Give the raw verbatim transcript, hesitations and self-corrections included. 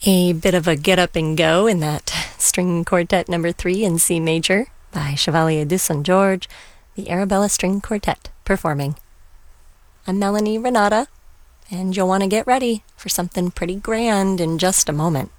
A bit of a get up and go in that string quartet number three in C major by Chevalier de Saint George, the Arabella String Quartet performing. I'm Melanie Renata, and you'll want to get ready for something pretty grand in just a moment.